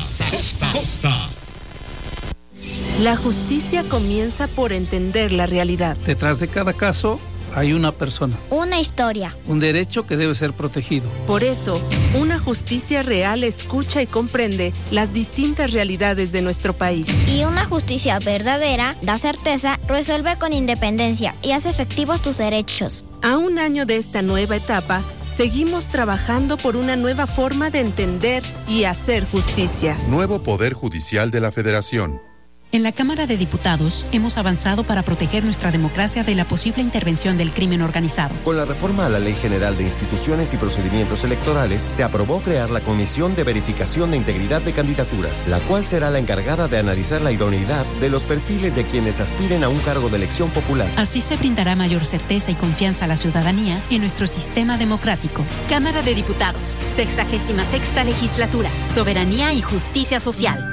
Costa. La justicia comienza por entender la realidad. Detrás de cada caso hay una persona. Una historia. Un derecho que debe ser protegido. Por eso, una justicia real escucha y comprende las distintas realidades de nuestro país. Y una justicia verdadera da certeza, resuelve con independencia y hace efectivos tus derechos. A un año de esta nueva etapa, seguimos trabajando por una nueva forma de entender y hacer justicia. Nuevo Poder Judicial de la Federación. En la Cámara de Diputados hemos avanzado para proteger nuestra democracia de la posible intervención del crimen organizado. Con la reforma a la Ley General de Instituciones y Procedimientos Electorales, se aprobó crear la Comisión de Verificación de Integridad de Candidaturas, la cual será la encargada de analizar la idoneidad de los perfiles de quienes aspiren a un cargo de elección popular. Así se brindará mayor certeza y confianza a la ciudadanía en nuestro sistema democrático. Cámara de Diputados, 66ª Legislatura, Soberanía y Justicia Social.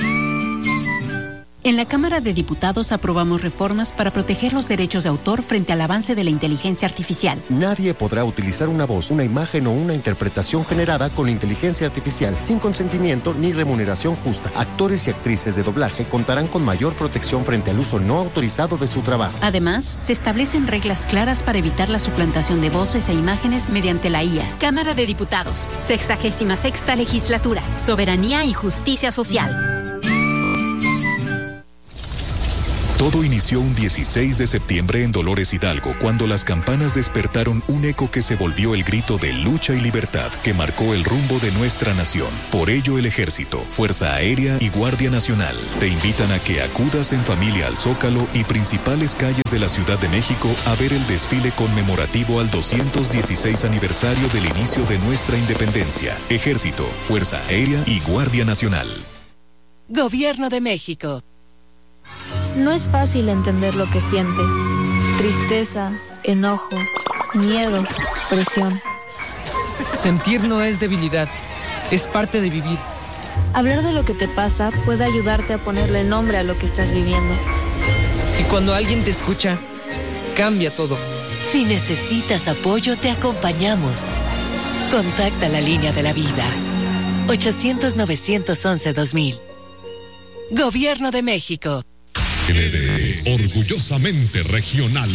En la Cámara de Diputados aprobamos reformas para proteger los derechos de autor frente al avance de la inteligencia artificial. Nadie podrá utilizar una voz, una imagen o una interpretación generada con inteligencia artificial sin consentimiento ni remuneración justa. Actores y actrices de doblaje contarán con mayor protección frente al uso no autorizado de su trabajo. Además, se establecen reglas claras para evitar la suplantación de voces e imágenes mediante la IA. Cámara de Diputados, 66ª Legislatura, Soberanía y Justicia Social. Todo inició un 16 de septiembre en Dolores Hidalgo, cuando las campanas despertaron un eco que se volvió el grito de lucha y libertad que marcó el rumbo de nuestra nación. Por ello, el Ejército, Fuerza Aérea y Guardia Nacional te invitan a que acudas en familia al Zócalo y principales calles de la Ciudad de México a ver el desfile conmemorativo al 216 aniversario del inicio de nuestra independencia. Ejército, Fuerza Aérea y Guardia Nacional. Gobierno de México. No es fácil entender lo que sientes. Tristeza, enojo, miedo, presión. Sentir no es debilidad, es parte de vivir. Hablar de lo que te pasa puede ayudarte a ponerle nombre a lo que estás viviendo. Y cuando alguien te escucha, cambia todo. Si necesitas apoyo, te acompañamos. Contacta la línea de la vida. 800-911-2000. Gobierno de México. Orgullosamente regional.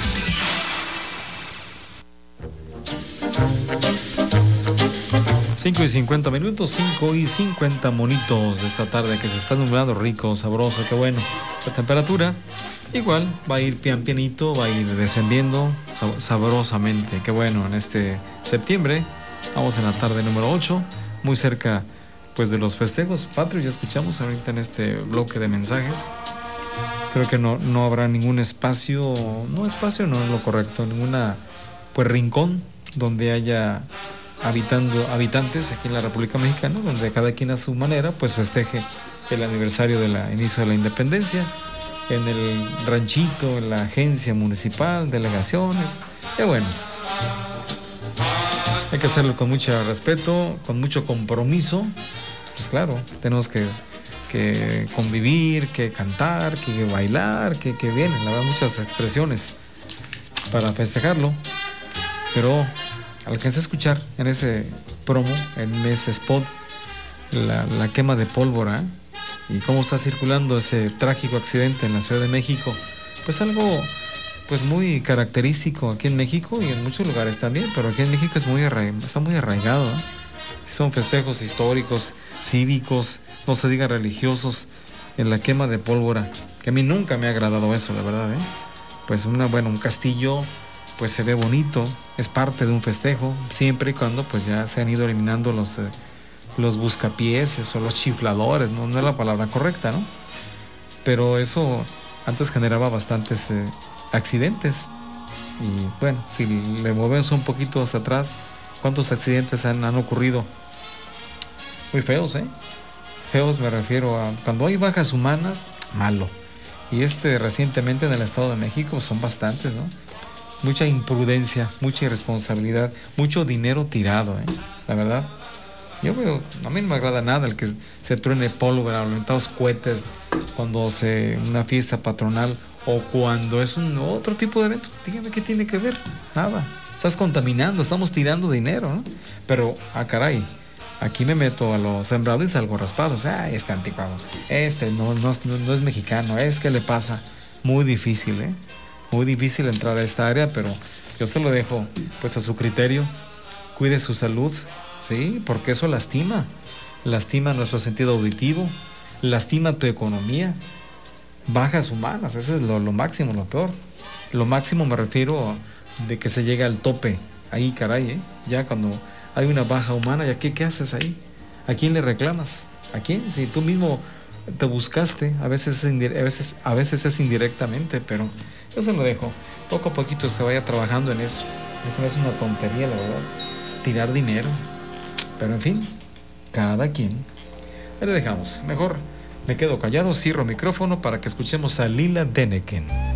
Cinco y 50 monitos de esta tarde que se está nublando rico, sabroso, qué bueno. La temperatura igual va a ir pianito, va a ir descendiendo sabrosamente, qué bueno. En este septiembre vamos en la tarde número 8, muy cerca pues de los festejos patrios. Ya escuchamos ahorita en este bloque de mensajes. Creo que no habrá ningún espacio no es lo correcto, ninguna pues rincón donde haya habitantes aquí en la República Mexicana, donde cada quien a su manera pues festeje el aniversario del inicio de la independencia, en el ranchito, en la agencia municipal, delegaciones, qué bueno. Hay que hacerlo con mucho respeto, con mucho compromiso. Pues claro, tenemos que convivir, que cantar, que bailar, que vienen, la verdad, muchas expresiones para festejarlo. Pero alcancé a escuchar en ese promo, en ese spot, la quema de pólvora, y cómo está circulando ese trágico accidente en la Ciudad de México. Pues algo pues muy característico aquí en México y en muchos lugares también, pero aquí en México está muy arraigado, ¿eh? Son festejos históricos, cívicos, no se diga religiosos, en la quema de pólvora, que a mí nunca me ha agradado eso, la verdad, ¿eh? Pues un castillo pues se ve bonito, es parte de un festejo, siempre y cuando pues ya se han ido eliminando los buscapieses o los chifladores, no es la palabra correcta, ¿no? Pero eso antes generaba bastantes accidentes, y bueno, si le movemos un poquito hacia atrás, ¿cuántos accidentes han ocurrido? Muy feos, ¿eh? Feos me refiero a cuando hay bajas humanas, malo. Y recientemente en el Estado de México son bastantes, ¿no? Mucha imprudencia, mucha irresponsabilidad, mucho dinero tirado, ¿eh? La verdad. A mí no me agrada nada el que se truene pólvora, aventados cohetes cuando una fiesta patronal o cuando es otro tipo de evento. Dígame qué tiene que ver. Nada. Estás contaminando, estamos tirando dinero, ¿no? Pero, caray, Aquí me meto a lo sembrado y salgo raspado. O sea, este anticuado, no es mexicano, ¿qué le pasa? Muy difícil, muy difícil entrar a esta área, pero yo se lo dejo pues a su criterio. Cuide su salud, ¿sí? Porque eso lastima nuestro sentido auditivo, lastima tu economía, bajas humanas, ese es lo máximo, lo peor. Lo máximo me refiero de que se llega al tope, ahí caray, ya cuando hay una baja humana, ¿ya qué haces ahí? ¿A quién le reclamas? ¿A quién? Si tú mismo te buscaste, a veces es indirectamente, pero yo se lo dejo. Poco a poquito se vaya trabajando en eso. Eso es una tontería, la verdad. Tirar dinero. Pero en fin, cada quien. Ahí le dejamos. Mejor me quedo callado, cierro micrófono para que escuchemos a Lila Deneken.